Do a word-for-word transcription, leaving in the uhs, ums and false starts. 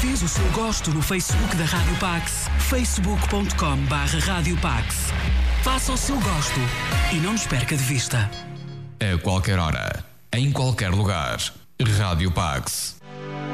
Fiz o seu gosto no Facebook da Rádio Pax, facebook ponto com barra Rádio Pax. Faça o seu gosto e não nos perca de vista. A qualquer hora, em qualquer lugar, Rádio Pax.